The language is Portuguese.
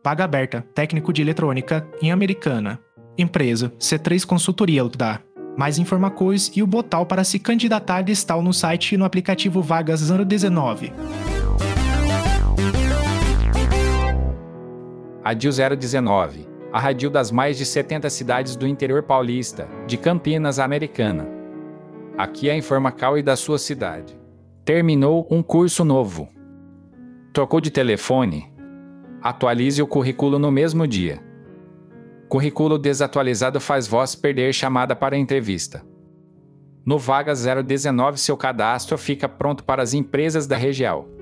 Vaga aberta, técnico de eletrônica, em Americana. Empresa, C3 Consultoria Utah. Mais informações e o botão para se candidatar está no site e no aplicativo Vagas 019. Rádio 019, a rádio das mais de 70 cidades do interior paulista, de Campinas, Americana. Aqui é a informação e da sua cidade. Terminou um curso novo. Trocou de telefone? Atualize o currículo no mesmo dia. Currículo desatualizado faz vós perder chamada para entrevista. No Vagas 019 seu cadastro fica pronto para as empresas da região.